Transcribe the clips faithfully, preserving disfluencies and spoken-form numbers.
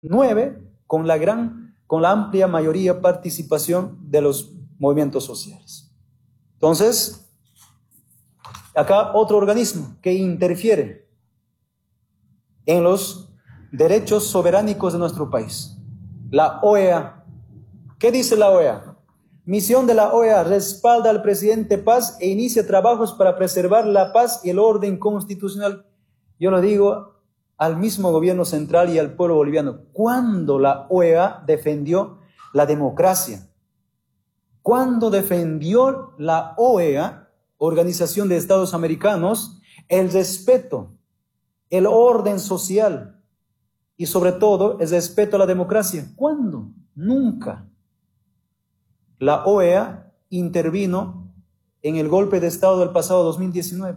Nueve, con la gran, con la amplia mayoría participación de los movimientos sociales. Entonces, acá otro organismo que interfiere en los derechos soberánicos de nuestro país, la O E A. ¿Qué dice la O E A? Misión de la O E A: respalda al presidente Paz e inicia trabajos para preservar la paz y el orden constitucional. Yo lo digo al mismo gobierno central y al pueblo boliviano. ¿Cuándo la O E A defendió la democracia? ¿Cuándo defendió la O E A, Organización de Estados Americanos, el respeto, el orden social y sobre todo el respeto a la democracia? ¿Cuándo? Nunca. La O E A intervino en el golpe de Estado del pasado dos mil diecinueve.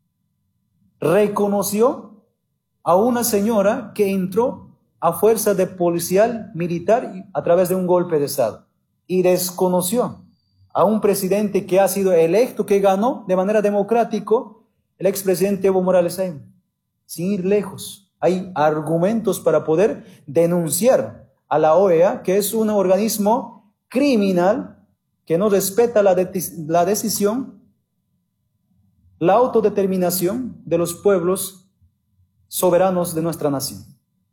Reconoció a una señora que entró a fuerza de policial militar a través de un golpe de Estado. Y desconoció a un presidente que ha sido electo, que ganó de manera democrática, el expresidente Evo Morales Ayma. Sin ir lejos, hay argumentos para poder denunciar a la O E A, que es un organismo criminal que no respeta la, de la decisión, la autodeterminación de los pueblos soberanos de nuestra nación.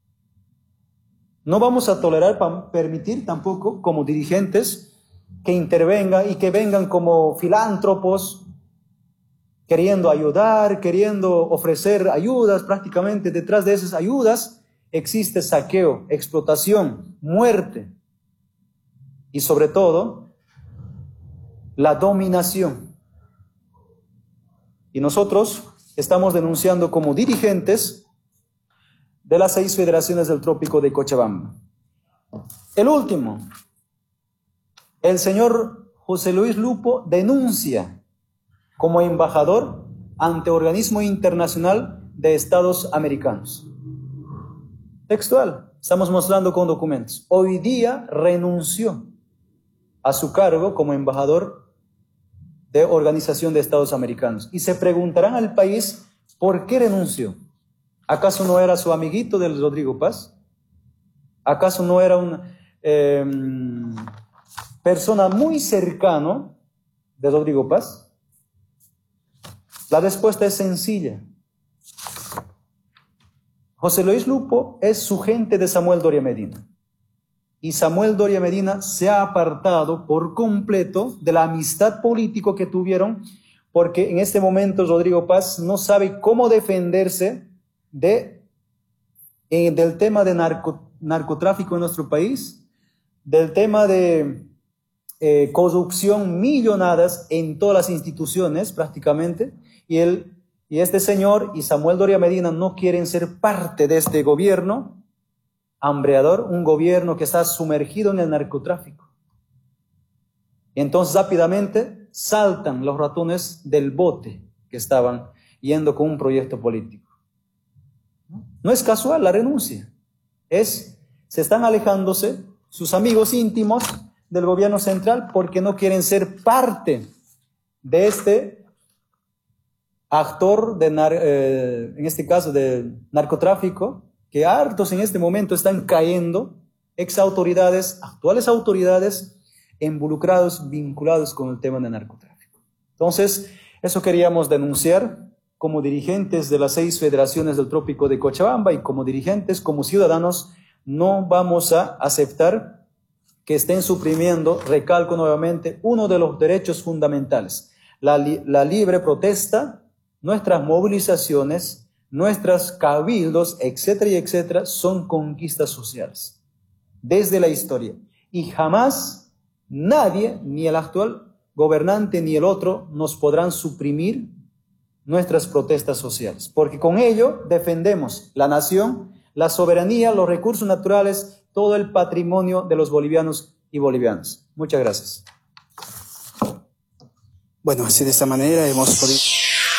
No vamos a tolerar, permitir tampoco como dirigentes que intervengan y que vengan como filántropos, queriendo ayudar, queriendo ofrecer ayudas. Prácticamente detrás de esas ayudas existe saqueo, explotación, muerte y sobre todo la dominación. Y nosotros estamos denunciando como dirigentes de las seis federaciones del Trópico de Cochabamba. El último, el señor José Luis Lupo denuncia como embajador ante organismo internacional de Estados Americanos. Textual, estamos mostrando con documentos. Hoy día renunció a su cargo como embajador de Organización de Estados Americanos. Y se preguntarán al país, ¿por qué renunció? ¿Acaso no era su amiguito del Rodrigo Paz? ¿Acaso no era una eh, persona muy cercana de Rodrigo Paz? La respuesta es sencilla. José Luis Lupo es sugente de Samuel Doria Medina. Y Samuel Doria Medina se ha apartado por completo de la amistad política que tuvieron, porque en este momento Rodrigo Paz no sabe cómo defenderse de, eh, del tema de narco, narcotráfico en nuestro país, del tema de eh, corrupción millonadas en todas las instituciones prácticamente, y, él, y este señor y Samuel Doria Medina no quieren ser parte de este gobierno hambreador, un gobierno que está sumergido en el narcotráfico. Y entonces rápidamente saltan los ratones del bote que estaban yendo con un proyecto político. No es casual la renuncia, es, se están alejándose sus amigos íntimos del gobierno central porque no quieren ser parte de este actor, de nar, eh, en este caso de narcotráfico, que hartos en este momento están cayendo, ex autoridades, actuales autoridades, involucrados, vinculados con el tema de narcotráfico. Entonces, eso queríamos denunciar como dirigentes de las seis federaciones del Trópico de Cochabamba, y como dirigentes, como ciudadanos, no vamos a aceptar que estén suprimiendo, recalco nuevamente, uno de los derechos fundamentales, la, li la libre protesta, nuestras movilizaciones, nuestros cabildos, etcétera y etcétera, son conquistas sociales desde la historia. Y jamás nadie, ni el actual gobernante ni el otro, nos podrán suprimir nuestras protestas sociales, porque con ello defendemos la nación, la soberanía, los recursos naturales, todo el patrimonio de los bolivianos y bolivianas. Muchas gracias. Bueno, así de esta manera hemos podido...